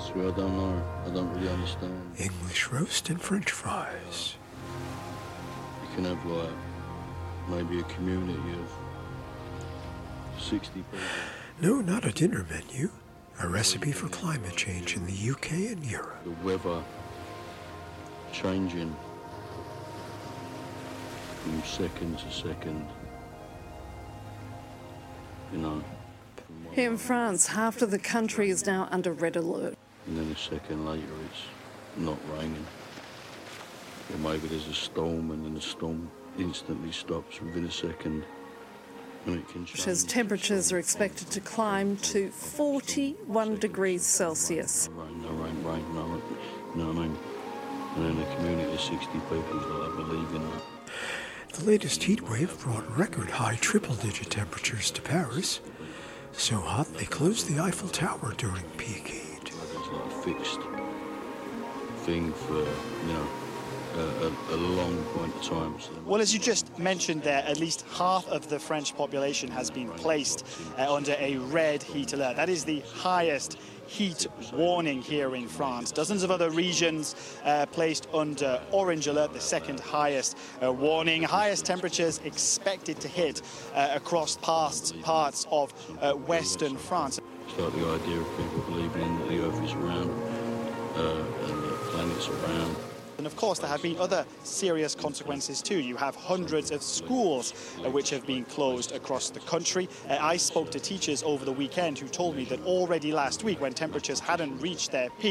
through, I don't know. I don't really understand. English roast and French fries. You can have, like, maybe a community of 60 people. No, not a dinner menu. A recipe for climate change in the UK and Europe. The weather changing from second to second, you know. Here in France, half of the country is now under red alert. And then a second later it's not raining. Or maybe there's a storm and then the storm instantly stops within a second. And it can change. As temperatures are expected to climb to 41 degrees Celsius. No rain, no, you know what I mean? And then a community of 60 people that I believe in that. The latest heat wave brought record-high triple-digit temperatures to Paris. So hot they closed the Eiffel Tower during peak heat. It's like a fixed thing for, you know, a long point of time. Well, as you just mentioned there, at least half of the French population has been placed under a red heat alert. That is the highest heat warning here in France. Dozens of other regions placed under orange alert, the second highest warning. Highest temperatures expected to hit across parts of western France. It's like the idea of people believing that the Earth is round and the planet's round. And of course, there have been other serious consequences too. You have hundreds of schools which have been closed across the country. I spoke to teachers over the weekend who told me that already last week, when temperatures hadn't reached their peak,